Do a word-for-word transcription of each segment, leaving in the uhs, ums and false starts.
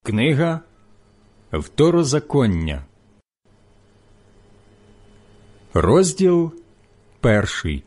Книга Второзаконня, розділ перший.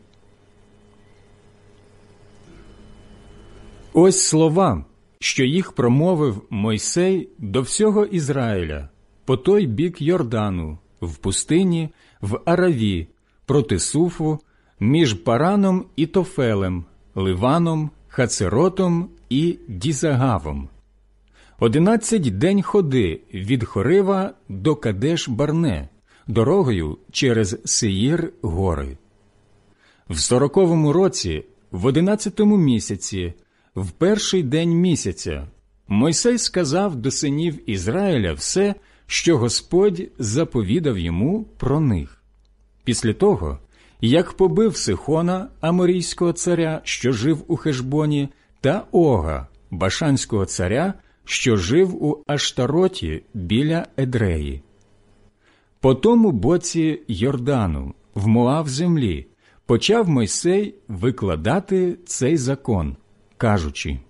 Ось слова, що їх промовив Мойсей до всього Ізраїля по той бік Йордану, в пустині, в Араві, проти Суфу, між Параном і Тофелем, Ливаном, Хацеротом і Дізагавом. Одинадцять день ходи від Хорива до Кадеш-Барне, дорогою через Сеїр гори. В сороковому році, в одинадцятому місяці, в перший день місяця, Мойсей сказав до синів Ізраїля все, що Господь заповідав йому про них. Після того, як побив Сихона, аморійського царя, що жив у Хешбоні, та Ога, башанського царя, що жив у Аштароті біля Едреї. По тому боці Йордану, в Моав землі, почав Мойсей викладати цей закон, кажучи: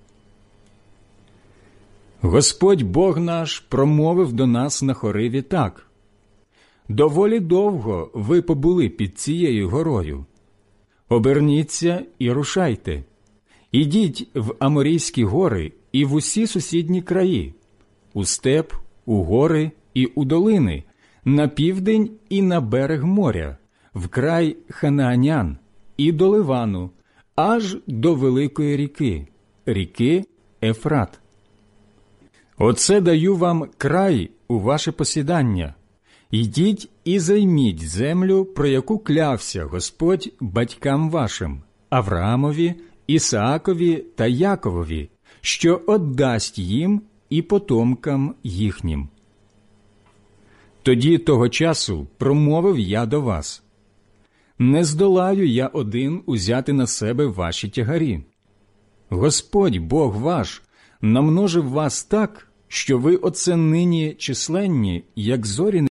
Господь Бог наш промовив до нас на Хориві так: «Доволі довго ви побули під цією горою. Оберніться і рушайте. Ідіть в Аморійські гори і в усі сусідні краї, у степ, у гори і у долини, на південь і на берег моря, в край Ханаанян і до Ливану, аж до великої ріки, ріки Ефрат. Оце даю вам край у ваше посідання. Йдіть і займіть землю, про яку клявся Господь батькам вашим, Авраамові, Ісаакові та Яковові, що оддасть їм і потомкам їхнім. Тоді того часу промовив я до вас: не здолаю я один узяти на себе ваші тягарі. Господь, Бог ваш, намножив вас так, що ви оце нині численні, як зорі